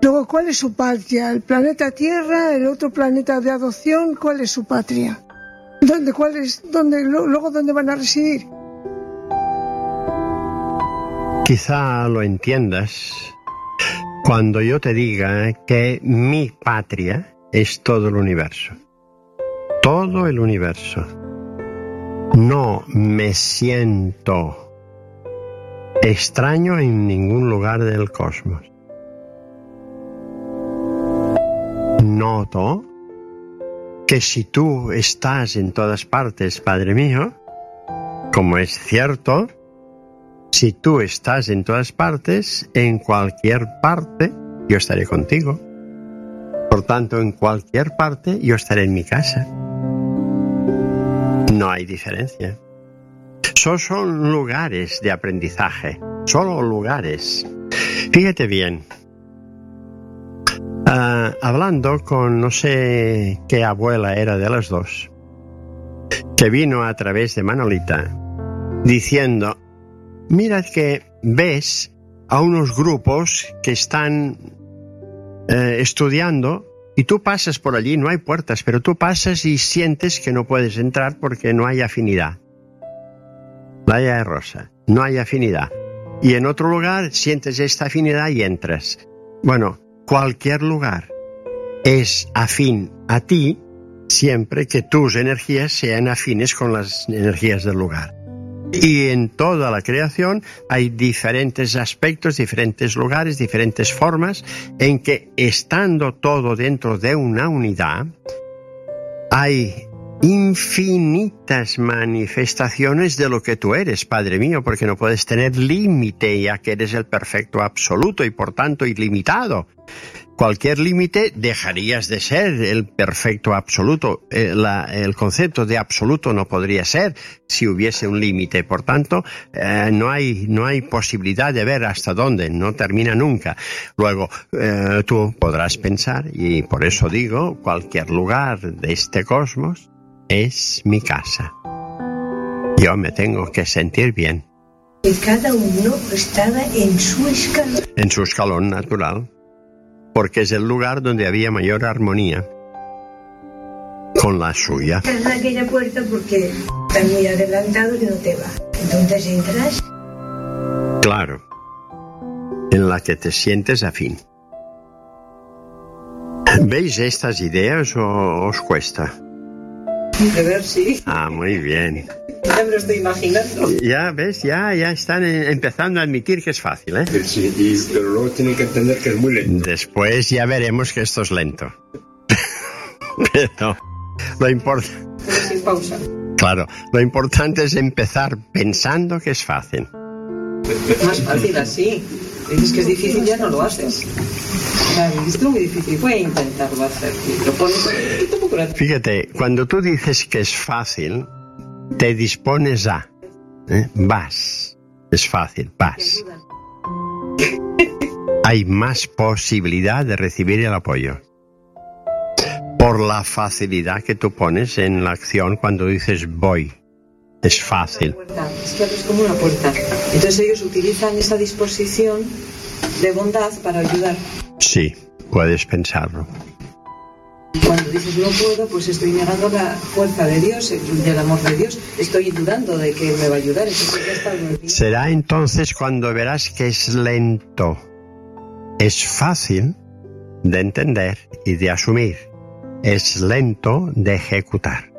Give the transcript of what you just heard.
Luego, ¿cuál es su patria? ¿El planeta Tierra? ¿El otro planeta de adopción? ¿Cuál es su patria? Luego, ¿dónde van a residir? Quizá lo entiendas cuando yo te diga que mi patria es todo el universo. Todo el universo. No me siento extraño en ningún lugar del cosmos. Noto que si tú estás en todas partes, Padre mío, como es cierto, si tú estás en todas partes, en cualquier parte, yo estaré contigo. Por tanto, en cualquier parte, yo estaré en mi casa. No hay diferencia. Son lugares de aprendizaje, solo lugares. Fíjate bien. Hablando con no sé qué abuela era de las dos, que vino a través de Manolita, diciendo, mira que ves a unos grupos que están estudiando y tú pasas por allí, no hay puertas, pero tú pasas y sientes que no puedes entrar porque no hay afinidad. Vaya Rosa, no hay afinidad. Y en otro lugar sientes esta afinidad y entras. Bueno, cualquier lugar es afín a ti siempre que tus energías sean afines con las energías del lugar. Y en toda la creación hay diferentes aspectos, diferentes lugares, diferentes formas en que, estando todo dentro de una unidad, hay infinitas manifestaciones de lo que tú eres, Padre mío, porque no puedes tener límite, ya que eres el perfecto absoluto y por tanto ilimitado. Cualquier límite dejarías de ser el perfecto absoluto. El concepto de absoluto no podría ser si hubiese un límite. Por tanto, no hay posibilidad de ver hasta dónde, no termina nunca. Luego, tú podrás pensar, y por eso digo, cualquier lugar de este cosmos es mi casa. Yo me tengo que sentir bien. Y cada uno estaba en su escalón. En su escalón natural. Porque es el lugar donde había mayor armonía con la suya. Entras en aquella puerta porque está muy adelantado que no te va. Entonces entras. Claro, en la que te sientes afín. ¿Veis estas ideas o os cuesta? De ver, sí. Ah, muy bien. Ya me lo estoy imaginando. Ya, ¿ves? Ya están empezando a admitir que es fácil, ¿eh? Sí, pero luego tienen que entender que es muy lento. Después ya veremos que esto es lento. Pero lo importante... Sin pausa. Claro, lo importante es empezar pensando que es fácil. Más fácil así. Dices que es difícil, ya no lo haces. Es muy difícil. Voy a intentarlo hacer. Lo pones y tampoco lo... Fíjate, cuando tú dices que es fácil, te dispones a... Vas. Es fácil, vas. Hay más posibilidad de recibir el apoyo. Por la facilidad que tú pones en la acción cuando dices voy. Es fácil. Es que es como una puerta. Entonces ellos utilizan esa disposición de bondad para ayudar. Sí, puedes pensarlo. Cuando dices no puedo, pues estoy negando la fuerza de Dios, del amor de Dios. Estoy dudando de que me va a ayudar. Será entonces cuando verás que es lento. Es fácil de entender y de asumir. Es lento de ejecutar.